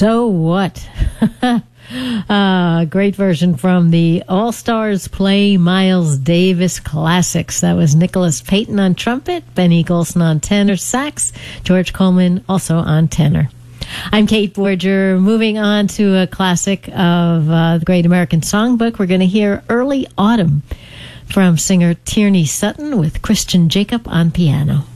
So What? Great version from the All-Stars Play Miles Davis Classics. That was Nicholas Payton on trumpet, Benny Golson on tenor sax, George Coleman also on tenor. I'm Kate Borger. Moving on to a classic of the Great American Songbook, we're going to hear Early Autumn from singer Tierney Sutton with Christian Jacob on piano.